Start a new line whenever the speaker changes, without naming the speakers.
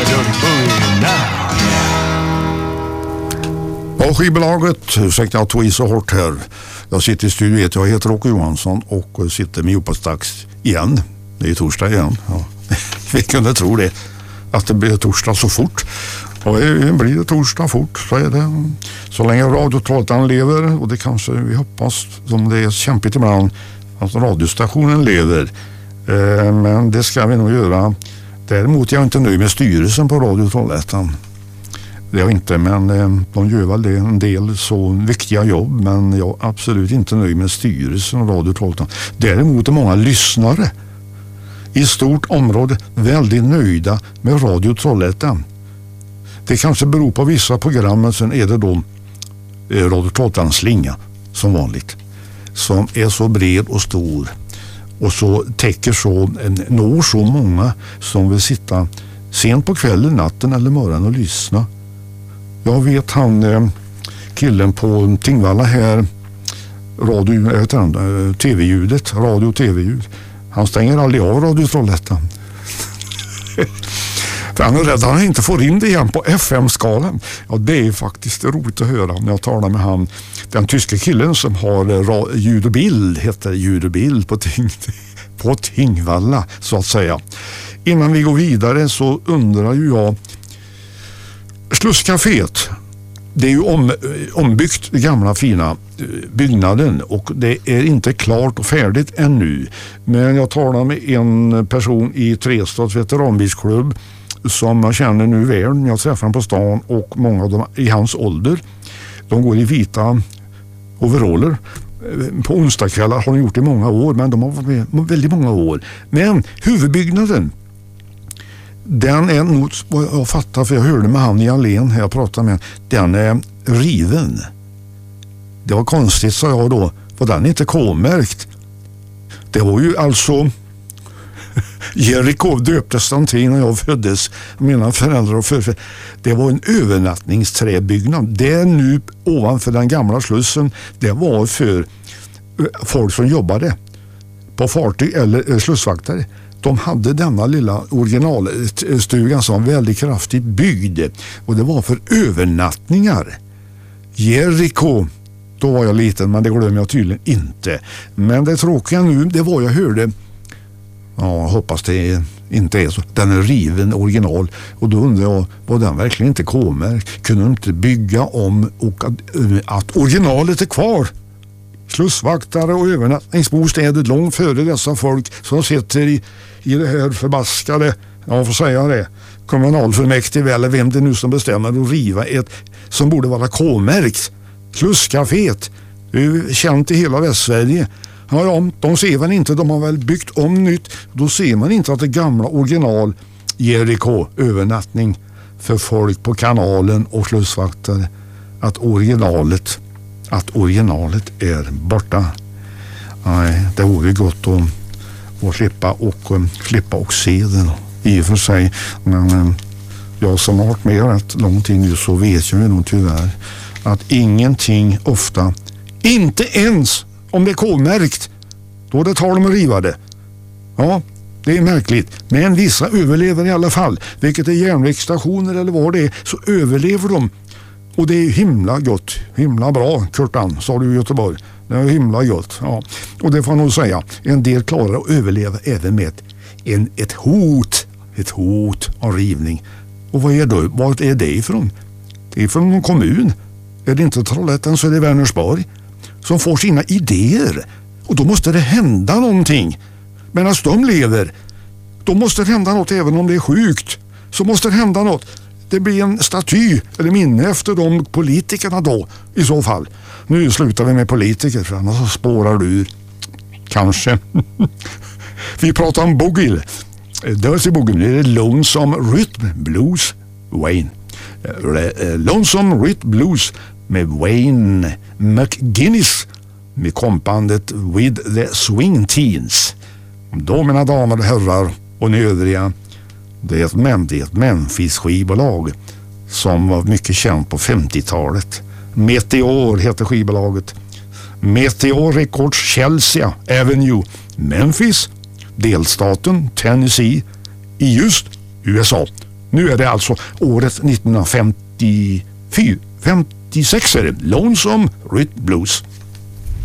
Ja, skivbolaget, ursäkta jag tog i så hårt här. Jag sitter i studion, jag heter Åke Johansson och sitter med Djupastax igen. Det är torsdag igen. Ja. Vi kunde tro det, att det blir torsdag så fort. Och blir det torsdag fort så är det så länge radiotroltan lever, och det kanske vi hoppas, som det är kämpigt ibland, att radiostationen lever. Men det ska vi nog göra. Däremot är jag inte nöjd med styrelsen på Radio Trollhättan. Det är jag inte, men de gör väl det en del så viktiga jobb, men jag är absolut inte nöjd med styrelsen av Radio Trollhättan. Däremot är många lyssnare i stort område väldigt nöjda med Radio Trollhättan. Det kanske beror på vissa program, men sen är det då Radio Trollhättans slinga som vanligt, som är så bred och stor och så täcker så, når så många som vill sitta sent på kvällen, natten eller morgonen och lyssna. Jag vet han killen på Tingvalla här, tv-ljudet, radio- och tv-ljud. Han stänger aldrig av Radio Trollhättan. För han är rädd att han inte får in det igen på FM-skalan. Ja, det är faktiskt roligt att höra när jag talar med han. Den tyska killen som har ljud och bild, heter ljud och bild på Tingvalla så att säga. Innan vi går vidare så undrar ju jag, Slusscaféet, det är ju ombyggt, gamla fina byggnaden, och det är inte klart och färdigt ännu. Men jag talar med en person i Trestads veteranbilsklubb som jag känner nu väl när jag träffar honom på stan, och många av dem i hans ålder. De går i vita overaller. På onsdagskvällar har de gjort det i många år, men de har varit med väldigt många år. Men huvudbyggnaden, den är nog, vad jag fattar, för jag hörde med han i Allén här, jag pratade med, den är riven. Det var konstigt, sa jag då, för den är inte K-märkt. Det var ju alltså Jericho döptes den till när jag föddes, mina föräldrar och förfäder. Det var en övernattningsträbyggnad. Det är nu ovanför den gamla slussen. Det var för folk som jobbade på fartyg eller slussvaktare. De hade denna lilla originalstugan som var väldigt kraftigt byggd, och det var för övernattningar. Jericho, då var jag liten, men det glömmer jag tydligen inte. Men det tråkiga nu, det var jag hörde, ja, jag hoppas det inte är så, den är riven original, och då undrar jag, var den verkligen inte K-märkt? Kunde de inte bygga om och att originalet är kvar? Slussvaktare och övernattningsbostäder långt före dessa folk som sitter i det här förbaskade, jag får säga det, kommunalfullmäktige eller vem det nu som bestämmer att riva ett som borde vara K-märkt. Slusscaféet, det är ju känt i hela Västsverige. Ja, de ser väl inte, de har väl byggt om nytt, då ser man inte att det gamla original Jericho, övernattning för folk på kanalen och slussvaktare, att originalet är borta. Nej, det vore gott att slippa och se den i och för sig, men jag som har varit med rätt lång tid nu, så vet jag ju nog tyvärr att ingenting ofta, inte ens om det är K-märkt, då det tar de att riva det. Ja, det är märkligt, men vissa överlever i alla fall, vilket är järnvägsstationer eller vad det är, så överlever de. Och det är himla gott, himla bra, Kurtan, sa du i Göteborg. Det är himla gott, ja. Och det får jag nog säga, en del klarar att överleva även med ett hot av rivning. Och vad är det ifrån? Det är från någon kommun. Är det inte Trollhättan så är det Vänersborg som får sina idéer. Och då måste det hända någonting. Medan de lever, då måste det hända något, även om det är sjukt. Så måste det hända något. Det blir en staty eller minne efter de politikerna då, i så fall. Nu slutar vi med politiker, för annars spårar du ur. Kanske. Vi pratar om Boogie. Dirty Boogie, det är Lonesome Rhythm Blues Wayne. Lonesome Rhythm Blues med Wayne McGinnis med kompandet With the Swing Teens. Då, mina damer och herrar och ni övriga, det är ett Memphis-skivbolag som var mycket känt på 50-talet. Meteor heter skivbolaget. Meteor Records, Chelsea Avenue, Memphis, delstaten Tennessee i just USA. Nu är det alltså året 1956 är det. Lonesome Rhythm Blues.